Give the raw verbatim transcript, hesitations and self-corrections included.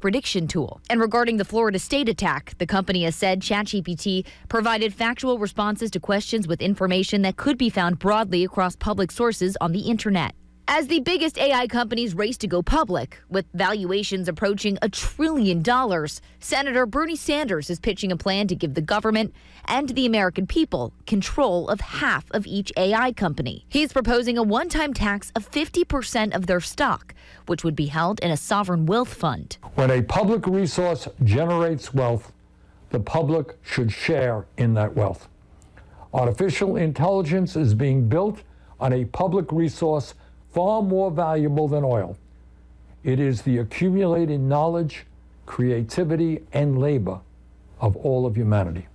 prediction tool. And regarding the Florida state attack, the company has said ChatGPT provided factual responses to questions with information that could be found broadly across public sources on the internet. As the biggest A I companies race to go public, with valuations approaching a trillion dollars, Senator Bernie Sanders is pitching a plan to give the government and the American people control of half of each A I company. He's proposing a one-time tax of fifty percent of their stock, which would be held in a sovereign wealth fund. When a public resource generates wealth, the public should share in that wealth. Artificial intelligence is being built on a public resource far more valuable than oil. It is the accumulated knowledge, creativity, and labor of all of humanity.